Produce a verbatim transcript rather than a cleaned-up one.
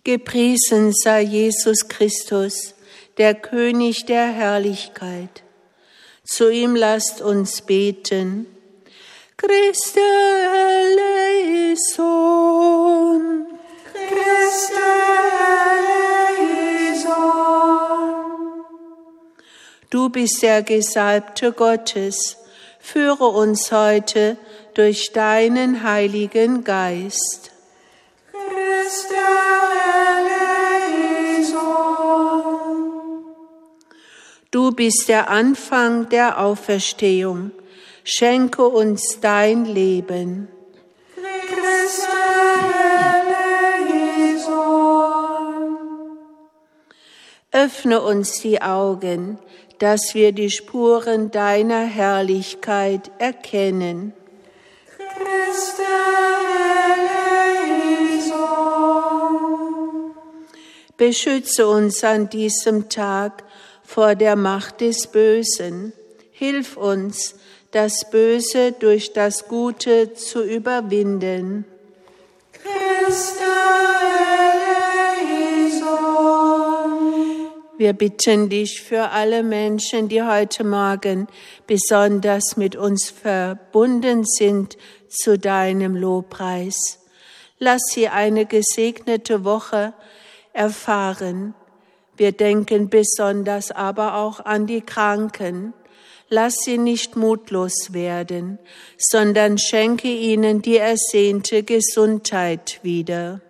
Gepriesen sei Jesus Christus, der König der Herrlichkeit. Zu ihm lasst uns beten. Christe eleison, Christe eleison. Du bist der Gesalbte Gottes, führe uns heute durch deinen Heiligen Geist. Christe eleison. Du bist der Anfang der Auferstehung. Schenke uns dein Leben. Christe eleison. Öffne uns die Augen, dass wir die Spuren deiner Herrlichkeit erkennen. Christe eleison. Beschütze uns an diesem Tag vor der Macht des Bösen. Hilf uns, das Böse durch das Gute zu überwinden. Christe eleison. Wir bitten dich für alle Menschen, die heute Morgen besonders mit uns verbunden sind, zu deinem Lobpreis. Lass sie eine gesegnete Woche erfahren. Wir denken besonders aber auch an die Kranken. Lass sie nicht mutlos werden, sondern schenke ihnen die ersehnte Gesundheit wieder.